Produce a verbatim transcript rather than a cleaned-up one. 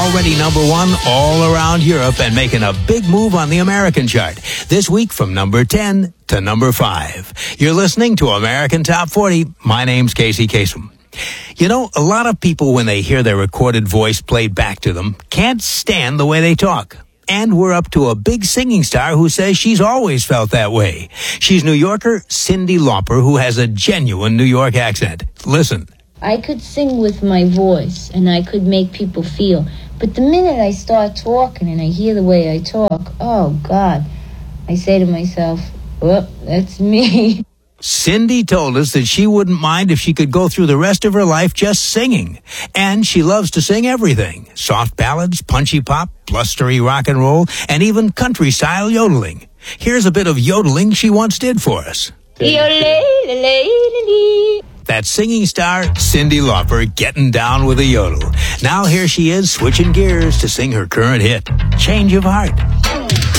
already number one all around Europe and making a big move on the American chart. This week from number ten to number five. You're listening to American Top forty. My name's Casey Kasem. You know, a lot of people, when they hear their recorded voice played back to them, can't stand the way they talk. And we're up to a big singing star who says she's always felt that way. She's New Yorker Cyndi Lauper, who has a genuine New York accent. Listen. I could sing with my voice, and I could make people feel. But the minute I start talking and I hear the way I talk, oh, God, I say to myself, oh, that's me. Cyndi told us that she wouldn't mind if she could go through the rest of her life just singing. And she loves to sing everything. Soft ballads, punchy pop, blustery rock and roll, and even country-style yodeling. Here's a bit of yodeling she once did for us. That singing star, Cyndi Lauper, getting down with a yodel. Now here she is, switching gears to sing her current hit, Change of Heart.